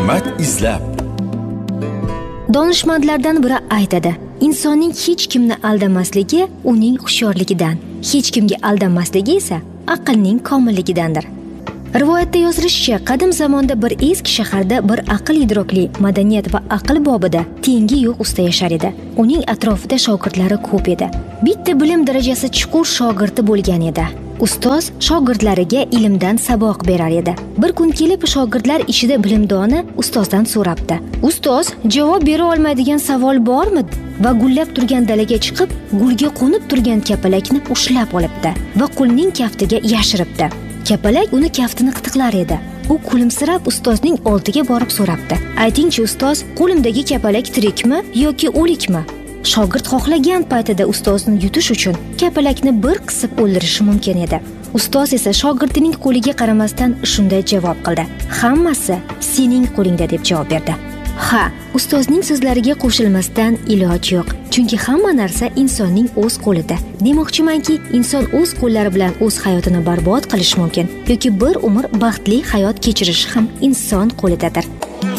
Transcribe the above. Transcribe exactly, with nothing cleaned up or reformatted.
Hikmat izlab. Donishmandlardan biri aytadi: insonning hech kimni aldamasligi uning hushyorligidan, hech kimga aldanmasligi esa aqlning komilligidandir. Rivoyatda yozilishicha, qadim zamonda bir eski shaharda bir aql idrokli, madaniyat va aql bobida tengi yo'q usta yashar edi. Uning atrofida shogirdlari ko'p edi. Bitta bilim darajasi chuqur shogirdi bo'lgan edi. Ustoz shogirdlariga ilmdan saboq berar edi. Bir kun kelib shogirdlar ichida bilimdoni ustozdan so'rabdi: "Ustoz, javob bera olmaydigan savol bormi?" Va gullab turgan dalaga chiqib, gulga qo'nib turgan kapalakni ushlab olibdi va qulning kaftiga yashiribdi. Kapalak uni kaftini qitiqlar edi. U kulimsirab ustozning oldiga borib so'rabdi: "Aytingchi ustoz, qo'limdagi kapalak tirikmi yoki o'likmi?" Shogird xohlagan paytida ustozni yutish uchun kapalakni bir qisib o'ldirishi mumkin edi. Ustoz esa shogirdining qo'liga qaramasdan shunday javob qildi: "Hammasi sening qo'lingda" deb javob berdi. Ha, ustozning so'zlariga qo'shilmasdan iloj yo'q. Chunki hamma narsa insonning o'z qo'lida. Demoqchimanki, inson o'z qo'llari bilan o'z hayotini barbod qilish mumkin yoki bir umr baxtli hayot kechirish ham inson qo'lidadir.